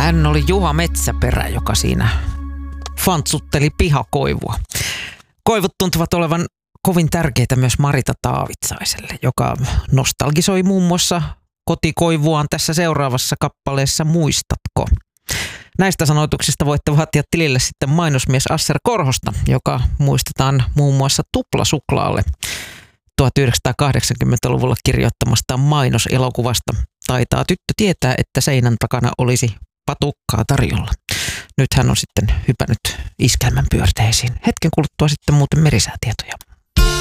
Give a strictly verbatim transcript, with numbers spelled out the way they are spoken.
Hän oli Juha Metsäperä, joka siinä fantsutteli pihakoivua. Koivut tuntuvat olevan kovin tärkeitä myös Marita Taavitsaiselle, joka nostalgisoi muun muassa kotikoivuaan tässä seuraavassa kappaleessa Muistatko? Näistä sanoituksista voitte vaatia tilille sitten mainosmies Asser Korhosta, joka muistetaan muun muassa Tuplasuklaalle tuhatyhdeksänsataakahdeksankymmentäluvulla kirjoittamastaan mainoselokuvasta. Taitaa tyttö tietää, että seinän takana olisi patukkaa tarjolla. Nyt hän on sitten hypännyt iskelmän pyörteisiin. Hetken kuluttua sitten muuten merisäätietoja.